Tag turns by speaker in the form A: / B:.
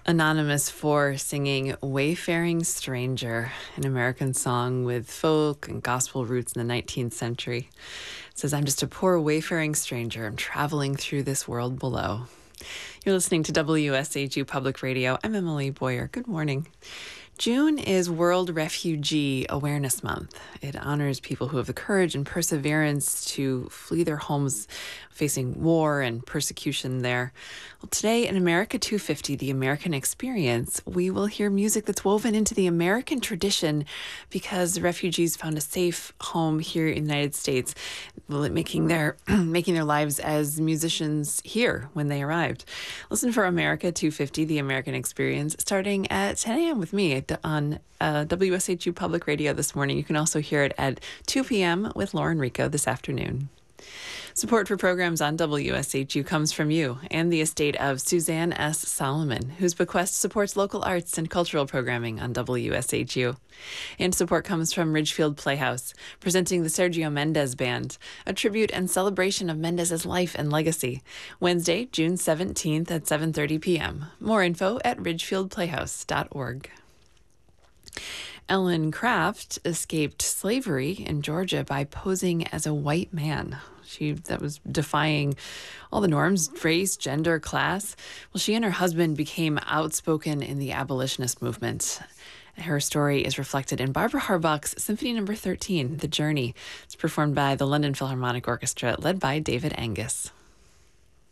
A: Anonymous 4 singing Wayfaring Stranger, an American song with folk and gospel roots in the 19th century. It says, I'm just a poor wayfaring stranger. I'm traveling through this world below. You're listening to WSHU Public Radio. I'm Emily Boyer. Good morning. June is World Refugee Awareness Month. It honors people who have the courage and perseverance to flee their homes facing war and persecution there. Well, today in America 250, the American Experience, we will hear music that's woven into the American tradition because the refugees found a safe home here in the United States, making their lives as musicians here when they arrived. Listen for America 250, the American Experience, starting at 10 a.m. with me on WSHU Public Radio this morning. You can also hear it at 2 p.m. with Lauren Rico this afternoon. Support for programs on WSHU comes from you and the estate of Suzanne S. Solomon, whose bequest supports local arts and cultural programming on WSHU. And support comes from Ridgefield Playhouse, presenting the Sergio Mendes Band, a tribute and celebration of Mendes's life and legacy. Wednesday, June 17th at 7:30 p.m. More info at ridgefieldplayhouse.org. Ellen Craft escaped slavery in Georgia by posing as a white man. That was defying all the norms, race, gender, class. Well, she and her husband became outspoken in the abolitionist movement. Her story is reflected in Barbara Harbach's Symphony No. 13, The Journey. It's performed by the London Philharmonic Orchestra, led by David Angus.